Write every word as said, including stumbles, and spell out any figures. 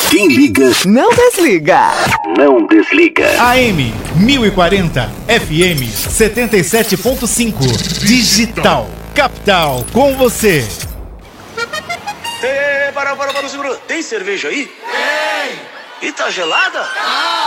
Quem liga, não desliga. Não desliga. A M mil e quarenta, F M setenta e sete ponto cinco. Digital. Capital, com você. Ei, para, para, para, segura. Tem cerveja aí? Tem. E tá gelada? Ah.